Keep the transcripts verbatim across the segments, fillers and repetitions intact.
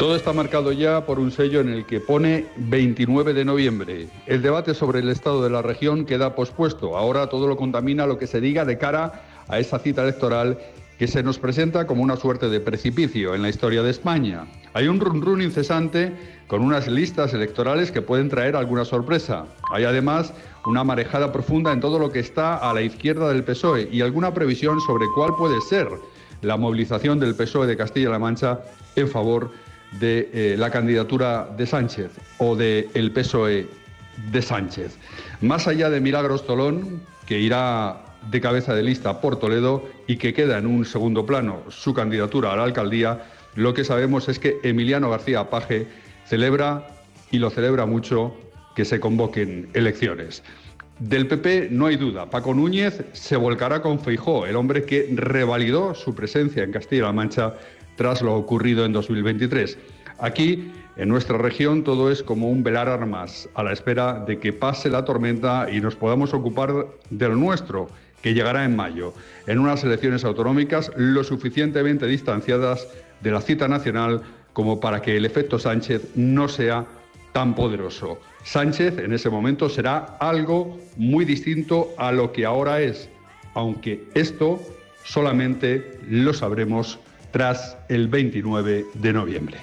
Todo está marcado ya por un sello en el que pone veintinueve de noviembre. El debate sobre el estado de la región queda pospuesto. Ahora todo lo contamina lo que se diga de cara a esa cita electoral que se nos presenta como una suerte de precipicio en la historia de España. Hay un run run incesante con unas listas electorales que pueden traer alguna sorpresa. Hay además una marejada profunda en todo lo que está a la izquierda del P S O E y alguna previsión sobre cuál puede ser la movilización del P S O E de Castilla-La Mancha en favor de eh, la candidatura de Sánchez o del P S O E de Sánchez. Más allá de Milagros Tolón, que irá de cabeza de lista por Toledo y que queda en un segundo plano su candidatura a la alcaldía, lo que sabemos es que Emiliano García Paje celebra, y lo celebra mucho, que se convoquen elecciones. Del P P no hay duda. Paco Núñez se volcará con Feijóo, el hombre que revalidó su presencia en Castilla-La Mancha tras lo ocurrido en dos mil veintitrés. Aquí, en nuestra región, todo es como un velar armas, a la espera de que pase la tormenta y nos podamos ocupar de lo nuestro, que llegará en mayo, en unas elecciones autonómicas lo suficientemente distanciadas de la cita nacional como para que el efecto Sánchez no sea tan poderoso. Sánchez en ese momento será algo muy distinto a lo que ahora es, aunque esto solamente lo sabremos tras el veintinueve de noviembre.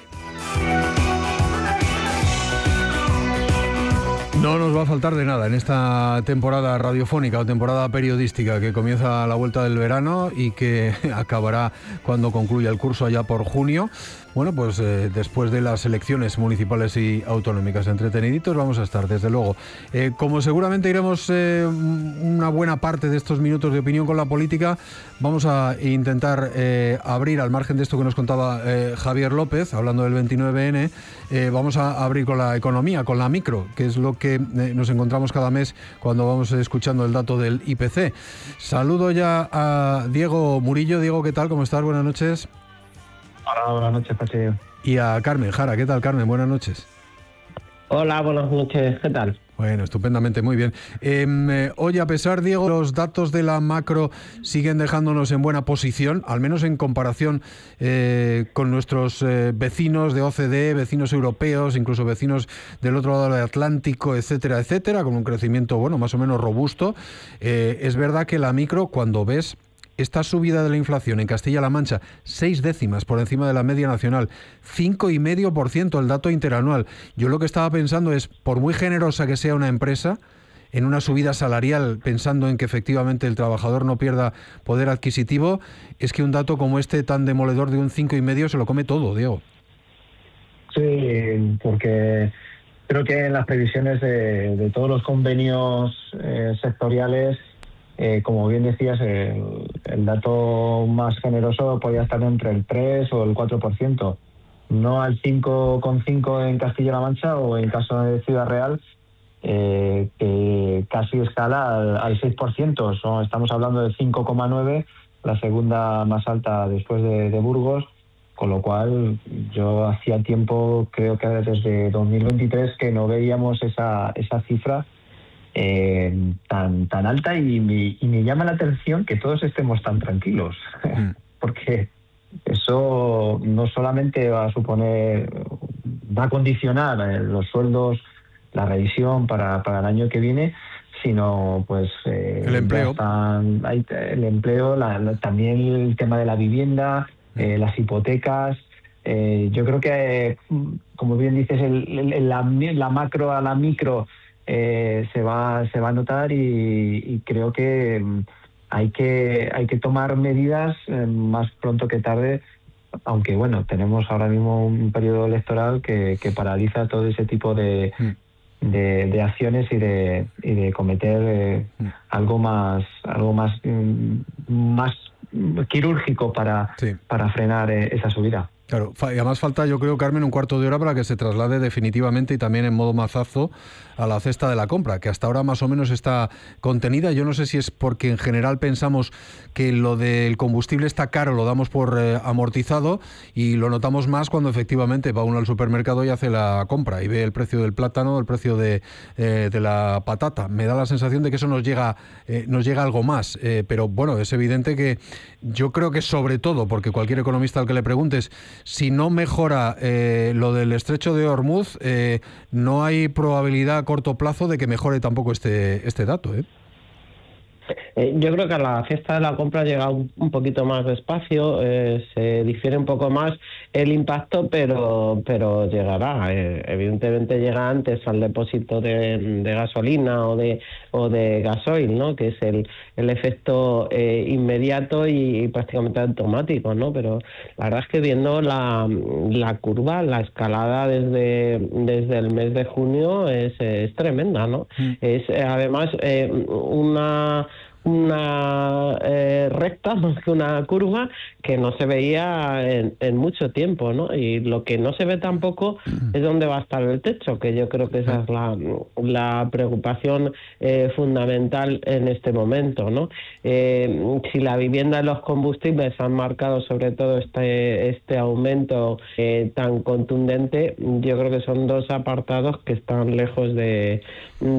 No nos va a faltar de nada en esta temporada radiofónica o temporada periodística que comienza a la vuelta del verano y que acabará cuando concluya el curso allá por junio. Bueno, pues eh, después de las elecciones municipales y autonómicas, entreteniditos vamos a estar, desde luego. Eh, como seguramente iremos eh, una buena parte de estos minutos de opinión con la política, vamos a intentar eh, abrir, al margen de esto que nos contaba eh, Javier López, hablando del veintinueve ene, eh, vamos a abrir con la economía, con la micro, que es lo que eh, nos encontramos cada mes cuando vamos escuchando el dato del I P C. Saludo ya a Diego Murillo. Diego, ¿qué tal? ¿Cómo estás? Buenas noches. Hola, buenas noches, Paseo. Y a Carmen Jara. ¿Qué tal, Carmen? Buenas noches. Hola, buenas noches. ¿Qué tal? Bueno, estupendamente, muy bien. Eh, oye, a pesar, Diego, los datos de la macro siguen dejándonos en buena posición, al menos en comparación eh, con nuestros eh, vecinos de O C D E, vecinos europeos, incluso vecinos del otro lado del Atlántico, etcétera, etcétera, con un crecimiento, bueno, más o menos robusto. Eh, es verdad que la micro, cuando ves esta subida de la inflación en Castilla-La Mancha, seis décimas por encima de la media nacional, cinco coma cinco por ciento el dato interanual. Yo lo que estaba pensando es, por muy generosa que sea una empresa, en una subida salarial, pensando en que efectivamente el trabajador no pierda poder adquisitivo, es que un dato como este tan demoledor de un cinco coma cinco se lo come todo, Diego. Sí, porque creo que en las previsiones de, de todos los convenios eh, sectoriales, Eh, como bien decías, el, el dato más generoso podía estar entre el tres o el cuatro por ciento, no al cinco coma cinco en Castilla-La Mancha o en caso de Ciudad Real, eh, que casi escala al, al seis por ciento. Son, estamos hablando de cinco coma nueve, la segunda más alta después de, de Burgos, con lo cual yo hacía tiempo, creo que desde dos mil veintitrés, que no veíamos esa, esa cifra Eh, tan tan alta y me, y me llama la atención que todos estemos tan tranquilos, mm. porque eso no solamente va a suponer, va a condicionar los sueldos, la revisión para, para el año que viene, sino pues eh, el empleo, están, hay, el empleo la, la, también el tema de la vivienda, mm. eh, las hipotecas. Eh, yo creo que, como bien dices, el, el, la, la macro a la micro Eh, se va se va a notar y, y creo que hay que hay que tomar medidas eh, más pronto que tarde, aunque bueno, tenemos ahora mismo un periodo electoral que, que paraliza todo ese tipo de, mm. de, de acciones y de y de cometer eh, mm. algo más algo más más quirúrgico para sí. para frenar eh, esa subida. Claro, y además falta, yo creo, Carmen, un cuarto de hora para que se traslade definitivamente y también en modo mazazo a la cesta de la compra, que hasta ahora más o menos está contenida. Yo no sé si es porque en general pensamos que lo del combustible está caro, lo damos por eh, amortizado y lo notamos más cuando efectivamente va uno al supermercado y hace la compra y ve el precio del plátano, el precio de, eh, de la patata. Me da la sensación de que eso nos llega, eh, nos llega algo más, eh, pero bueno, es evidente que yo creo que sobre todo, porque cualquier economista al que le preguntes si no mejora eh, lo del estrecho de Hormuz, eh, no hay probabilidad a corto plazo de que mejore tampoco este, este dato, ¿eh? Eh, yo creo que a la fiesta de la compra llega un, un poquito más despacio, eh, se difiere un poco más el impacto, pero pero llegará. Eh, evidentemente llega antes al depósito de, de gasolina o de o de gasoil, ¿no? Que es el, el efecto eh, inmediato y, y prácticamente automático, ¿no? Pero la verdad es que viendo la, la curva, la escalada desde, desde el mes de junio es, es tremenda, ¿no? Mm. Es eh, además eh, una una eh, recta más que una curva que no se veía en, en mucho tiempo, ¿no? Y lo que no se ve tampoco es dónde va a estar el techo, que yo creo que esa es la, la preocupación eh, fundamental en este momento, ¿no? Eh, si la vivienda y los combustibles han marcado sobre todo este, este aumento eh, tan contundente, yo creo que son dos apartados que están lejos de